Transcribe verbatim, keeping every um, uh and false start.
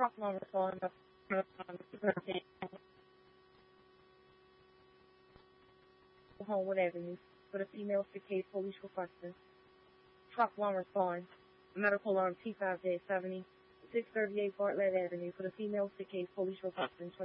truck one respond. Homewood Avenue for the female sick case police requesting. Truck one responds. Medical alarm T five J seventy, six thirty-eight Bartlett Avenue for the female sick case police requesting.